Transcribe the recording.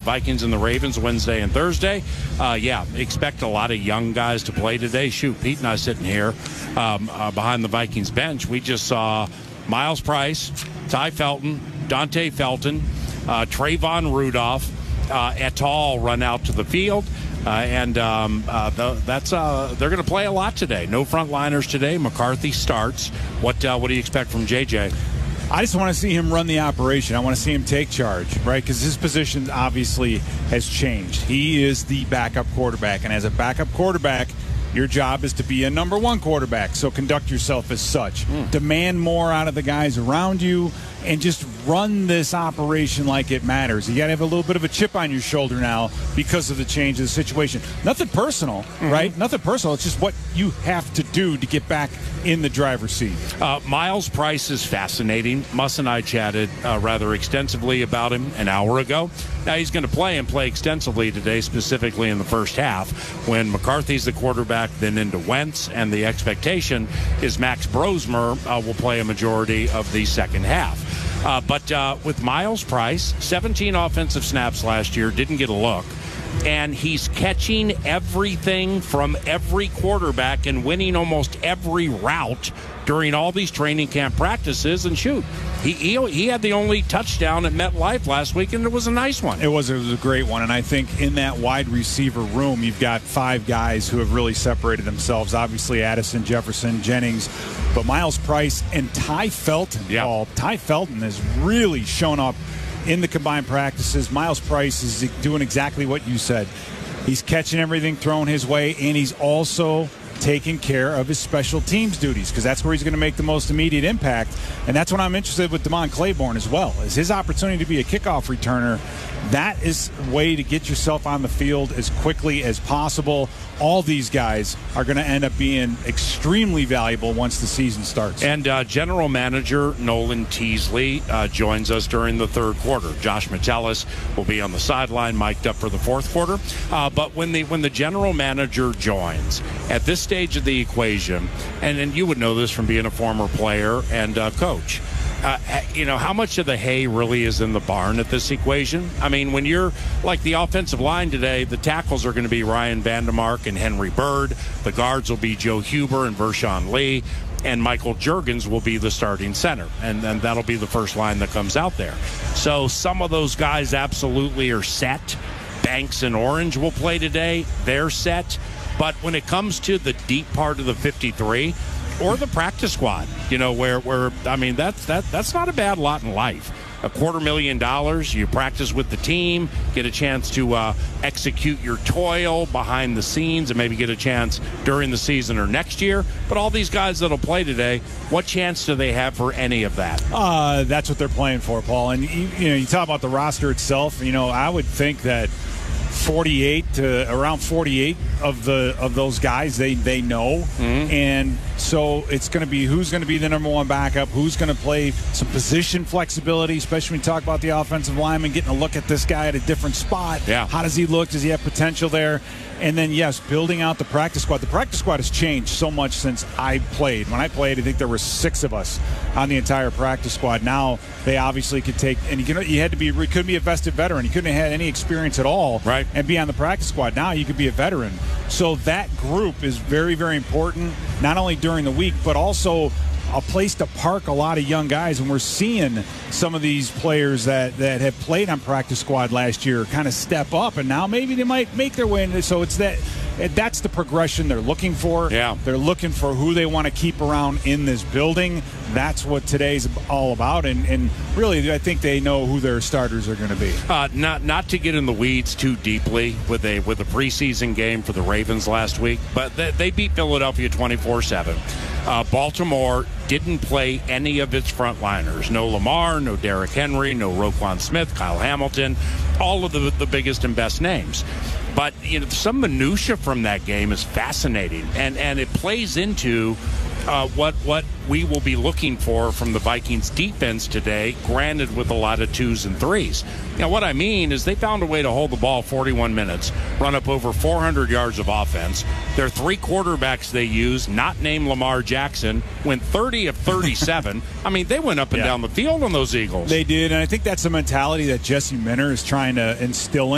Vikings and the Ravens Wednesday and Thursday. Expect a lot of young guys to play today. Shoot, Pete and I sitting here behind the Vikings bench. We just saw Miles Price, Ty Felton, Dante Felton, Trayvon Rudolph, et al. Run out to the field. They're going to play a lot today. No frontliners today. McCarthy starts. What do you expect from JJ? I just want to see him run the operation. I want to see him take charge, right? Because his position obviously has changed. He is the backup quarterback, and as a backup quarterback, your job is to be a number one quarterback, so conduct yourself as such. Demand more out of the guys around you, and just run this operation like it matters. You got to have a little bit of a chip on your shoulder now because of the change of the situation. Nothing personal, right? Nothing personal. It's just what you have to do to get back in the driver's seat. Miles Price is fascinating. Muss and I chatted rather extensively about him an hour ago. Now he's going to play extensively today, specifically in the first half, when McCarthy's the quarterback, then into Wentz, and the expectation is Max Brosmer will play a majority of the second half. But with Miles Price, 17 offensive snaps last year, didn't get a look. And he's catching everything from every quarterback and winning almost every route during all these training camp practices. And shoot, he had the only touchdown at MetLife last week, and it was a nice one. It was a great one. And I think in that wide receiver room, you've got five guys who have really separated themselves. Obviously, Addison, Jefferson, Jennings, but Miles Price and Ty Felton. Yeah. Ty Felton has really shown up in the combined practices. Miles Price is doing exactly what you said. He's catching everything thrown his way, and he's also taking care of his special teams duties, because that's where he's going to make the most immediate impact. And that's what I'm interested with Damon Claiborne as well, is his opportunity to be a kickoff returner. That is a way to get yourself on the field as quickly as possible. All these guys are going to end up being extremely valuable once the season starts. And General Manager Nolan Teasley joins us during the third quarter. Josh Metellus will be on the sideline, mic'd up for the fourth quarter. But when the General Manager joins, at this stage of the equation, and you would know this from being a former player and coach, how much of the hay really is in the barn at this equation? I mean, when you're like the offensive line today, the tackles are going to be Ryan Vandermark and Henry Bird. The guards will be Joe Huber and Vershawn Lee. And Michael Juergens will be the starting center. And that'll be the first line that comes out there. So some of those guys absolutely are set. Banks and Orange will play today. They're set. But when it comes to the deep part of the 53, or the practice squad, where I mean, that's not a bad lot in life. $250,000, you practice with the team, get a chance to execute your toil behind the scenes, and maybe get a chance during the season or next year. But all these guys that'll play today, what chance do they have for any of that? That's what they're playing for, Paul. And you talk about the roster itself. I would think that 48 to around 48 of those guys they know, and so it's going to be who's going to be the number one backup, who's going to play some position flexibility, especially when we talk about the offensive lineman, getting a look at this guy at a different spot. Yeah. How does he look? Does he have potential there? And then, yes, building out the practice squad. The practice squad has changed so much since I played. When I played, I think there were 6 of us on the entire practice squad. Now they obviously could take, and you had to be, could be a vested veteran. You couldn't have had any experience at all, right, and be on the practice squad. Now you could be a veteran. So that group is very, very important, not only during the week, but also a place to park a lot of young guys. And we're seeing some of these players that have played on practice squad last year kind of step up, and now maybe they might make their way into. So that's the progression they're looking for. Yeah. They're looking for who they want to keep around in this building. That's what today's all about. And really, I think they know who their starters are going to be. Not to get in the weeds too deeply with a preseason game for the Ravens last week, but they beat Philadelphia 24-7. Baltimore didn't play any of its frontliners. No Lamar, no Derrick Henry, no Roquan Smith, Kyle Hamilton, all of the biggest and best names. But some minutia from that game is fascinating, and it plays into what we will be looking for from the Vikings defense today, granted with a lot of 2s and 3s. What I mean is they found a way to hold the ball 41 minutes, run up over 400 yards of offense. Their 3 quarterbacks they use, not named Lamar Jackson, went 30 of 37. I mean, they went up and down the field on those Eagles. They did, and I think that's the mentality that Jesse Minter is trying to instill